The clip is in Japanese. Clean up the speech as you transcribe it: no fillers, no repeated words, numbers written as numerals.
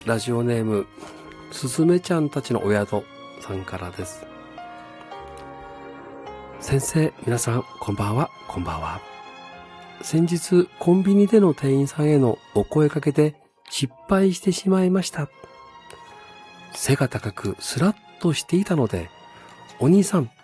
ラジオネーム、すずめちゃんたちのお宿さんからです。先生、皆さん、こんばんは、こんばんは。先日、コンビニでの店員さんへのお声かけで失敗してしまいました。背が高くスラッとしていたので、お兄さん、